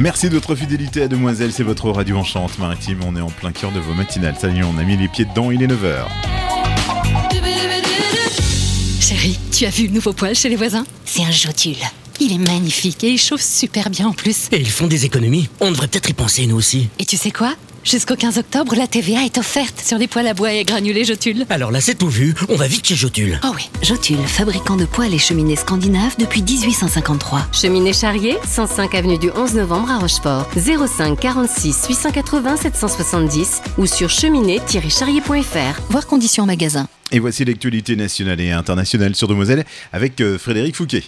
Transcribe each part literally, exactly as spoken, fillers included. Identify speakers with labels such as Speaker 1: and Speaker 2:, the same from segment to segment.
Speaker 1: Merci de votre fidélité à Demoiselle, c'est votre radio en Charente-Maritime. On est en plein cœur de vos matinales. Ça y est, on a mis les pieds dedans, il est neuf heures.
Speaker 2: Chérie, tu as vu le nouveau poêle chez les voisins ? C'est un Jotule. Il est magnifique et il chauffe super bien en plus.
Speaker 3: Et ils font des économies. On devrait peut-être y penser nous aussi.
Speaker 2: Et tu sais quoi ? Jusqu'au quinze octobre, la T V A est offerte sur les poêles à bois et granulés Jotule.
Speaker 3: Alors là, c'est tout vu. On va vite chez Jotule.
Speaker 2: Oh oui.
Speaker 4: Jotule, fabricant de poêles et cheminées scandinaves depuis dix-huit cent cinquante-trois.
Speaker 5: Cheminée Charrier, cent cinq avenue du onze novembre à Rochefort. zéro cinq quarante-six huit cent quatre-vingts sept cent soixante-dix ou sur cheminée tiret charrier point f r.
Speaker 2: Voir conditions en magasin.
Speaker 1: Et voici l'actualité nationale et internationale sur Demoiselle avec Frédéric Fouquet.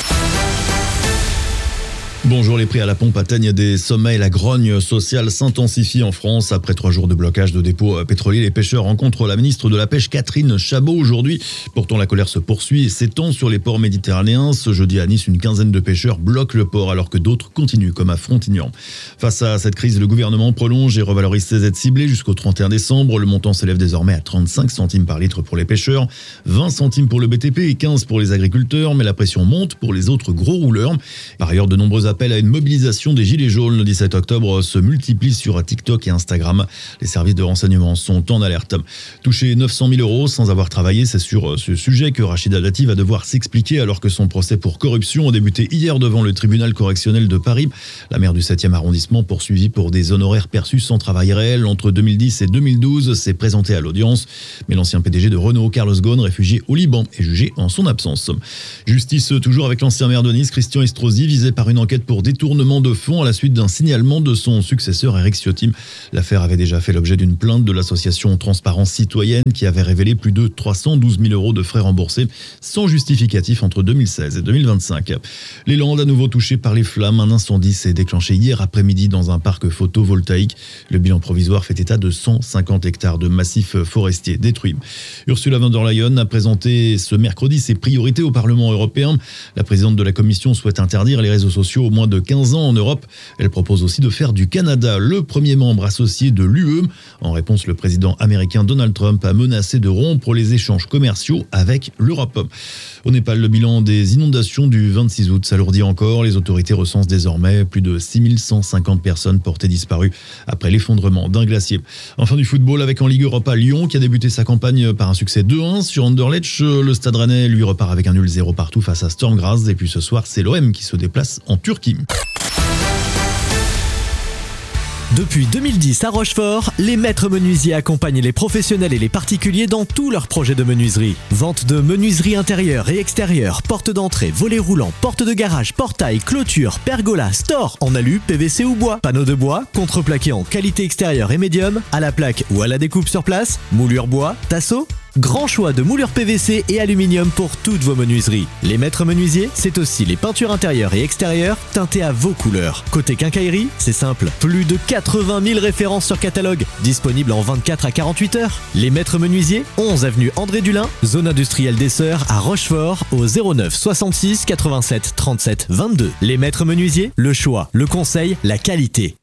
Speaker 6: Bonjour, les prix à la pompe atteignent des sommets. La grogne sociale s'intensifie en France. Après trois jours de blocage de dépôts pétroliers, les pêcheurs rencontrent la ministre de la Pêche Catherine Chabot aujourd'hui. Pourtant, la colère se poursuit et s'étend sur les ports méditerranéens. Ce jeudi à Nice, une quinzaine de pêcheurs bloquent le port alors que d'autres continuent, comme à Frontignan. Face à cette crise, le gouvernement prolonge et revalorise ses aides ciblées jusqu'au trente et un décembre. Le montant s'élève désormais à trente-cinq centimes par litre pour les pêcheurs, vingt centimes pour le B T P et quinze pour les agriculteurs. Mais la pression monte pour les autres gros rouleurs. Par ailleurs, de nombreux appels à une mobilisation des Gilets jaunes le dix-sept octobre se multiplient sur TikTok et Instagram. Les services de renseignement sont en alerte. Toucher neuf cent mille euros sans avoir travaillé, c'est sur ce sujet que Rachida Dati va devoir s'expliquer alors que son procès pour corruption a débuté hier devant le tribunal correctionnel de Paris. La maire du septième arrondissement, poursuivie pour des honoraires perçus sans travail réel entre deux mille dix et deux mille douze, s'est présentée à l'audience. Mais l'ancien P D G de Renault, Carlos Ghosn, réfugié au Liban, est jugé en son absence. Justice toujours avec l'ancien maire de Nice, Christian Estrosi, visé par une enquête pour détournement de fonds à la suite d'un signalement de son successeur Éric Ciotti. L'affaire avait déjà fait l'objet d'une plainte de l'association Transparence Citoyenne qui avait révélé plus de trois cent douze mille euros de frais remboursés sans justificatif entre deux mille seize et deux mille vingt-cinq. Les Landes à nouveau touchées par les flammes. Un incendie s'est déclenché hier après-midi dans un parc photovoltaïque. Le bilan provisoire fait état de cent cinquante hectares de massifs forestiers détruits. Ursula von der Leyen a présenté ce mercredi ses priorités au Parlement européen. La présidente de la Commission souhaite interdire les réseaux sociaux au moins de quinze ans en Europe. Elle propose aussi de faire du Canada le premier membre associé de l'U E. En réponse, le président américain Donald Trump a menacé de rompre les échanges commerciaux avec l'Europe. Au Népal, le bilan des inondations du vingt-six août s'alourdit encore. Les autorités recensent désormais plus de six mille cent cinquante personnes portées disparues après l'effondrement d'un glacier. Enfin, du football avec en Ligue Europa Lyon qui a débuté sa campagne par un succès deux un sur Anderlecht. Le Stade Rennais lui repart avec un nul zéro partout face à Sturm Graz. Et puis ce soir, c'est l'O M qui se déplace en Turquie.
Speaker 7: Depuis deux mille dix à Rochefort, les maîtres menuisiers accompagnent les professionnels et les particuliers dans tous leurs projets de menuiserie. Vente de menuiserie intérieure et extérieure, porte d'entrée, volets roulants, porte de garage, portail, clôture, pergola, store en alu, P V C ou bois, panneaux de bois, contreplaqué en qualité extérieure et médium, à la plaque ou à la découpe sur place, moulure bois, tasseau. Grand choix de moulures P V C et aluminium pour toutes vos menuiseries. Les maîtres menuisiers, c'est aussi les peintures intérieures et extérieures teintées à vos couleurs. Côté quincaillerie, c'est simple, plus de quatre-vingt mille références sur catalogue, disponibles en vingt-quatre à quarante-huit heures. Les maîtres menuisiers, onze avenue André Dulin, zone industrielle des Sœurs à Rochefort, au zéro neuf soixante-six quatre-vingt-sept trente-sept vingt-deux. Les maîtres menuisiers, le choix, le conseil, la qualité.